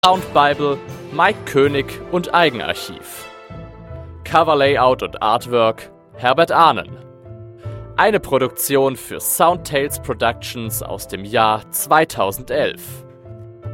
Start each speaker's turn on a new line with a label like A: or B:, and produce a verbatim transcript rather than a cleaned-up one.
A: Sound Bible, Mike König und Eigenarchiv. Cover Layout und Artwork Herbert Ahnen. Eine Produktion für Soundtales Productions aus dem Jahr zweitausendelf.